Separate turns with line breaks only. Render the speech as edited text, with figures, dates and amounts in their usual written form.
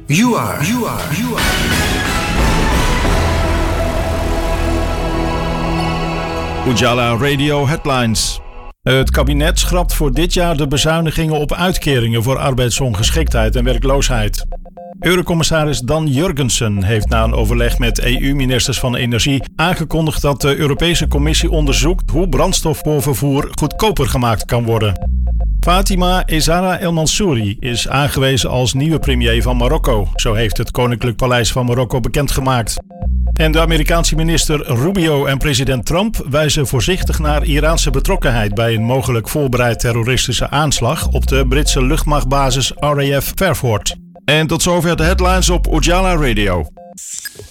You are.
Ujala Radio Headlines. Het kabinet schrapt voor dit jaar de bezuinigingen op uitkeringen voor arbeidsongeschiktheid en werkloosheid. Eurocommissaris Dan Jurgensen heeft na een overleg met EU-ministers van Energie aangekondigd dat de Europese Commissie onderzoekt hoe brandstof voor vervoer goedkoper gemaakt kan worden. Fatima Ezara El Mansouri is aangewezen als nieuwe premier van Marokko, zo heeft het Koninklijk Paleis van Marokko bekendgemaakt. En de Amerikaanse minister Rubio en president Trump wijzen voorzichtig naar Iraanse betrokkenheid bij een mogelijk voorbereid terroristische aanslag op de Britse luchtmachtbasis RAF Fairford. En tot zover de headlines op Ujala Radio.